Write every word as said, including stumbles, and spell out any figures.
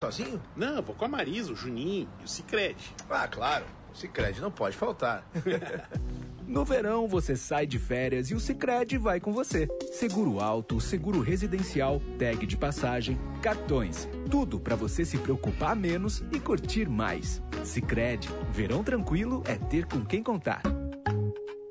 sozinho? Não, vou com a Marisa, o Juninho e o Sicredi. Ah, claro. O Sicredi não pode faltar. No verão, você sai de férias e o Sicredi vai com você. Seguro auto, seguro residencial, tag de passagem, cartões. Tudo para você se preocupar menos e curtir mais. Sicredi, verão tranquilo é ter com quem contar.